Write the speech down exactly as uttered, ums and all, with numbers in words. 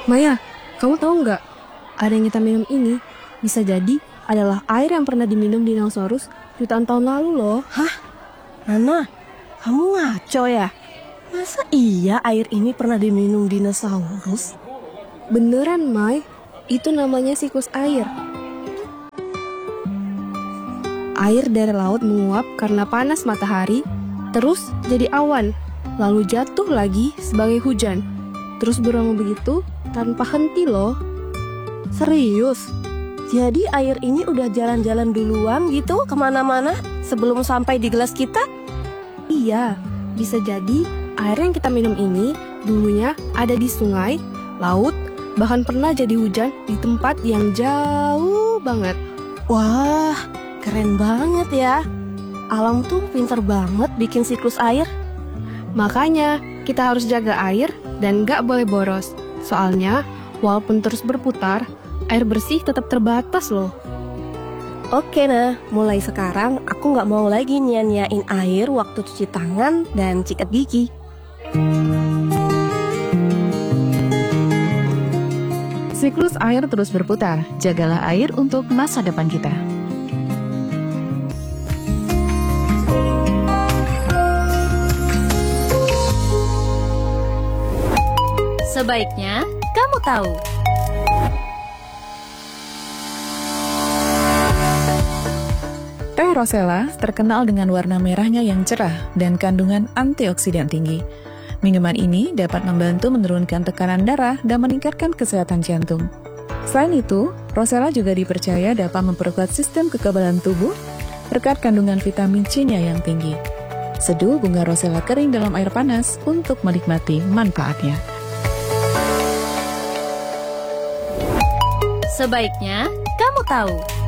Maya, kamu tahu nggak? Air yang kita minum ini bisa jadi adalah air yang pernah diminum dinosaurus jutaan tahun lalu loh. Hah? Nana, kamu ngaco ya? Masa iya air ini pernah diminum dinosaurus? Beneran, Mai. Itu namanya siklus air. Air dari laut menguap karena panas matahari, terus jadi awan, lalu jatuh lagi sebagai hujan. Terus berulang begitu tanpa henti loh. Serius? Jadi air ini udah jalan-jalan duluan gitu kemana-mana sebelum sampai di gelas kita? Iya, bisa jadi air yang kita minum ini dulunya ada di sungai, laut, bahkan pernah jadi hujan di tempat yang jauh banget. Wah, keren banget ya. Alam tuh pinter banget bikin siklus air. Makanya kita harus jaga air dan gak boleh boros. Soalnya walaupun terus berputar, air bersih tetap terbatas loh. Oke nah, mulai sekarang aku gak mau lagi nyanyain air waktu cuci tangan dan sikat gigi. Siklus air terus berputar, jagalah air untuk masa depan kita. Sebaiknya kamu tahu. Teh rosella terkenal dengan warna merahnya yang cerah dan kandungan antioksidan tinggi. Minuman ini dapat membantu menurunkan tekanan darah dan meningkatkan kesehatan jantung. Selain itu, rosella juga dipercaya dapat memperkuat sistem kekebalan tubuh berkat kandungan vitamin C-nya yang tinggi. Seduh bunga rosella kering dalam air panas untuk menikmati manfaatnya. Sebaiknya kamu tahu.